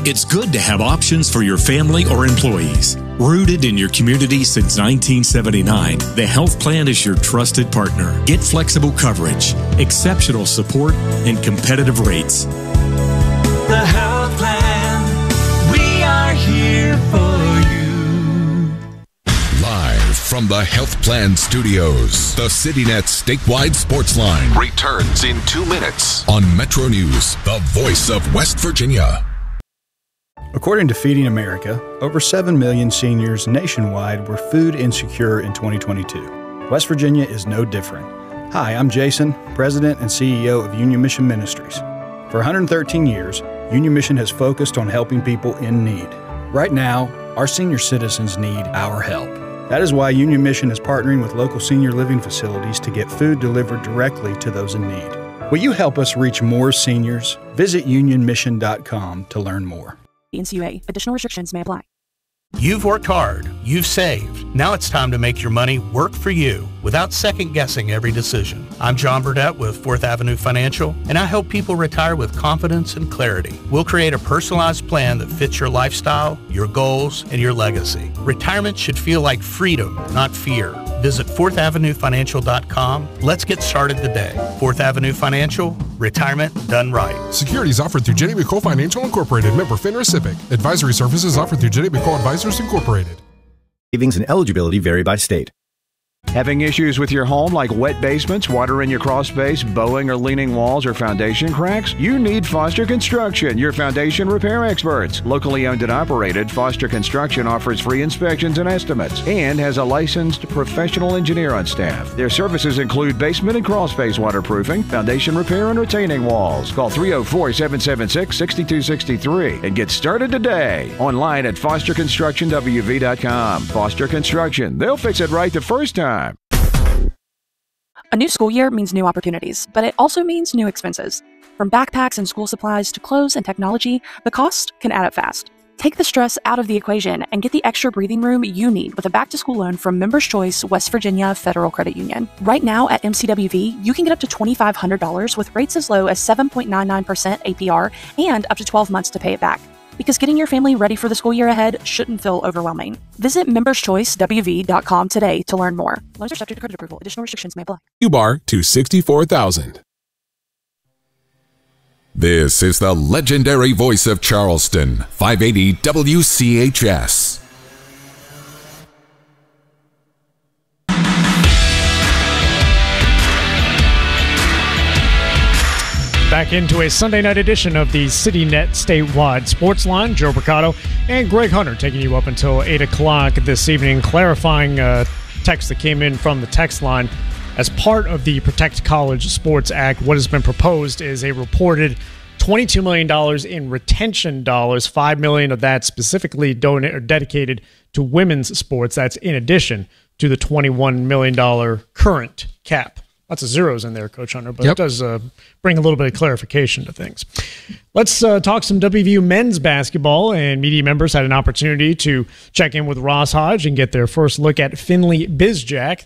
It's good to have options for your family or employees. Rooted in your community since 1979, the Health Plan is your trusted partner. Get flexible coverage, exceptional support, and competitive rates. The Health Plan, we are here for you. Live from the Health Plan Studios, the CityNet statewide sports line returns in 2 minutes on Metro News, the voice of West Virginia. According to Feeding America, over 7 million seniors nationwide were food insecure in 2022. West Virginia is no different. Hi, I'm Jason, President and CEO of Union Mission Ministries. For 113 years, Union Mission has focused on helping people in need. Right now, our senior citizens need our help. That is why Union Mission is partnering with local senior living facilities to get food delivered directly to those in need. Will you help us reach more seniors? Visit unionmission.com to learn more. NCUA. Additional restrictions may apply. You've worked hard. You've saved. Now it's time to make your money work for you without second-guessing every decision. I'm John Burdett with 4th Avenue Financial, and I help people retire with confidence and clarity. We'll create a personalized plan that fits your lifestyle, your goals, and your legacy. Retirement should feel like freedom, not fear. Visit 4thavenuefinancial.com. Let's get started today. 4th Avenue Financial, retirement done right. Securities offered through Jenny McCole Financial Incorporated, member FINRA SIPC. Advisory services offered through Jenny McCole Advisors Incorporated. Savings and eligibility vary by state. Having issues with your home like wet basements, water in your crawl space, bowing or leaning walls, or foundation cracks? You need Foster Construction, your foundation repair experts. Locally owned and operated, Foster Construction offers free inspections and estimates and has a licensed professional engineer on staff. Their services include basement and crawl space waterproofing, foundation repair, and retaining walls. Call 304-776-6263 and get started today. Online at fosterconstructionwv.com. Foster Construction. They'll fix it right the first time. A new school year means new opportunities, but it also means new expenses. From backpacks and school supplies to clothes and technology, the cost can add up fast. Take the stress out of the equation and get the extra breathing room you need with a back-to-school loan from Members Choice West Virginia Federal Credit Union. Right now at MCWV, you can get up to $2,500 with rates as low as 7.99% APR and up to 12 months to pay it back. Because getting your family ready for the school year ahead shouldn't feel overwhelming. Visit memberschoicewv.com today to learn more. Loans are subject to credit approval. Additional restrictions may apply. UBAR to 64,000. This is the legendary voice of Charleston, 580 WCHS. Back into a Sunday night edition of the CityNet Statewide Sports Line. Joe Mercado and Greg Hunter taking you up until 8 o'clock this evening, clarifying text that came in from the text line. As part of the Protect College Sports Act, what has been proposed is a reported $22 million in retention dollars, $5 million of that specifically dedicated to women's sports. That's in addition to the $21 million current cap. Lots of zeros in there, Coach Hunter, but It does bring a little bit of clarification to things. Let's talk some WVU men's basketball, and media members had an opportunity to check in with Ross Hodge and get their first look at Finley Bizjack.